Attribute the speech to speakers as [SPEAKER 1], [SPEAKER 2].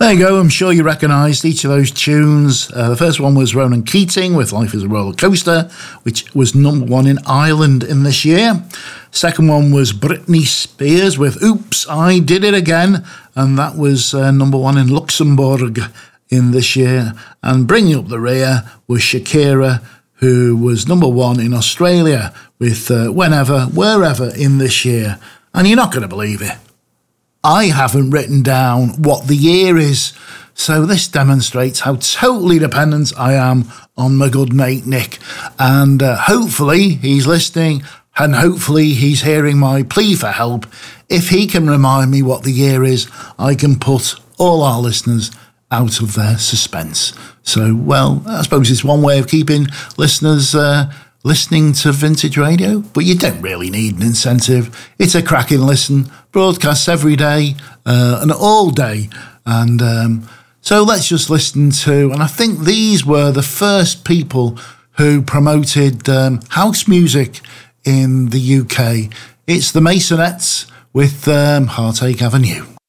[SPEAKER 1] There you go. I'm sure you recognised each of those tunes. The first one was Ronan Keating with Life is a Roller Coaster, which was number one in Ireland in this year. Second one was Britney Spears with Oops, I Did It Again, and that was number one in Luxembourg in this year. And bringing up the rear was Shakira, who was number one in Australia with Whenever, Wherever in this year. And you're not going to believe it, I haven't written down what the year is, so this demonstrates how totally dependent I am on my good mate Nick. And hopefully he's listening, and hopefully he's hearing my plea for help. If he can remind me what the year is, I can put all our listeners out of their suspense. So, well, I suppose it's one way of keeping listeners listening to vintage radio, but you don't really need an incentive. It's a cracking listen, broadcasts every day and all day. And so let's just listen to, and I think these were the first people who promoted house music in the UK. It's the Masonettes with Heartache Avenue.